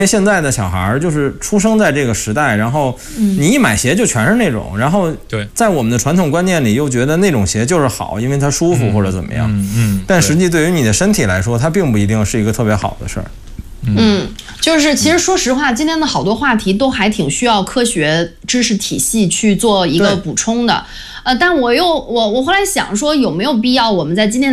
因为现在的小孩就是出生在这个时代，然后你一买鞋就全是那种，然后在我们的传统观念里又觉得那种鞋就是好，因为它舒服或者怎么样。但实际对于你的身体来说，它并不一定是一个特别好的事儿。 就是其实说实话，今天的好多话题都还挺需要科学知识体系去做一个补充的。但我后来想说，有没有必要我们在今天